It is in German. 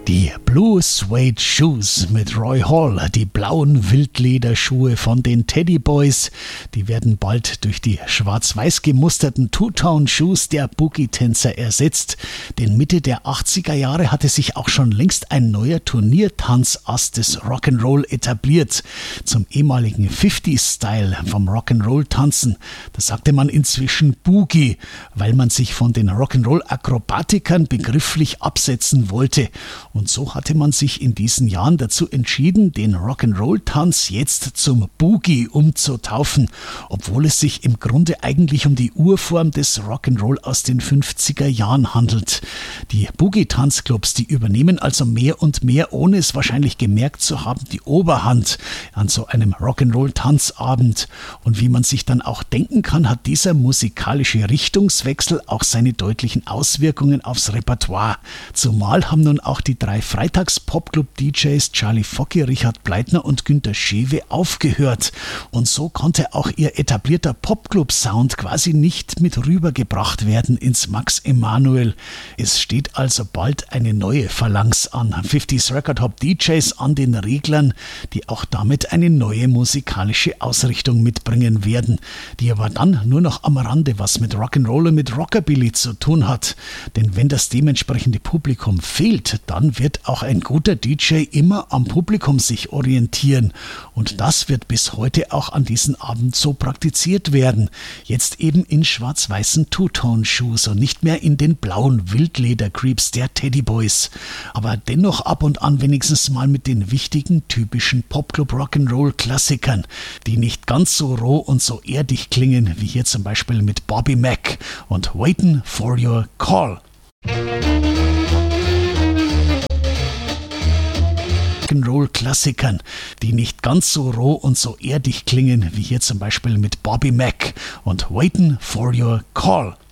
Die Blue Suede Shoes mit Roy Hall, die blauen Wildlederschuhe von den Teddy Boys, die werden bald durch die schwarz-weiß gemusterten Two-Tone-Shoes der Boogie-Tänzer ersetzt. Denn Mitte der 80er Jahre hatte sich auch schon längst ein neuer Turniertanzass des Rock'n'Roll etabliert. Zum ehemaligen 50s-Style vom Rock'n'Roll-Tanzen. Das sagte man inzwischen Boogie, weil man sich von den Rock'n'Roll-Akrobatikern begrifflich absetzen wollte. Und so hatte man sich in diesen Jahren dazu entschieden, den Rock'n'Roll-Tanz jetzt zum Boogie umzutaufen, obwohl es sich im Grunde eigentlich um die Urform des Rock'n'Roll aus den 50er Jahren handelt. Die Boogie-Tanzclubs, die übernehmen also mehr und mehr, ohne es wahrscheinlich gemerkt zu haben, die Oberhand an so einem Rock'n'Roll-Tanzabend. Und wie man sich dann auch denken kann, hat dieser musikalische Richtungswechsel auch seine deutlichen Auswirkungen aufs Repertoire. Zumal haben nun auch die drei Freitags-Popclub-DJs Charlie Focky, Richard Bleitner und Günter Schewe aufgehört. Und so konnte auch ihr etablierter Popclub-Sound quasi nicht mit rübergebracht werden ins Max Emanuel. Es steht also bald eine neue Phalanx an 50s Record Hop DJs an den Reglern, die auch damit eine neue musikalische Ausrichtung mitbringen werden, die aber dann nur noch am Rande was mit Rock'n'Roll und mit Rockabilly zu tun hat. Denn wenn das dementsprechende Publikum fehlt, dann wird auch ein guter DJ immer am Publikum sich orientieren. Und das wird bis heute auch an diesem Abend so praktiziert werden. Jetzt eben in schwarz-weißen Two-Tone-Shoes und nicht mehr in den blauen Wildleder-Creeps der Teddy Boys. Aber dennoch ab und an wenigstens mal mit den wichtigen, typischen Popclub-Rock'n'Roll-Klassikern, die nicht ganz so roh und so erdig klingen, wie hier zum Beispiel mit Bobby Mack und Waitin' for Your Call. Rock'n'Roll-Klassikern, die nicht ganz so roh und so erdig klingen, wie hier zum Beispiel mit Bobby Mack und Waitin' for Your Call.